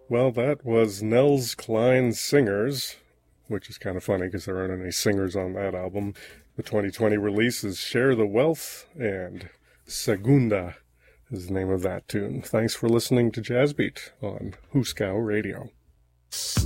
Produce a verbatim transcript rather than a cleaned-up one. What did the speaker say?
Well, that was Nels Cline Singers, which is kind of funny because there aren't any singers on that album. The twenty twenty release is Share the Wealth, and Segunda is the name of that tune. Thanks for listening to Jazz Beat on Huskow Radio.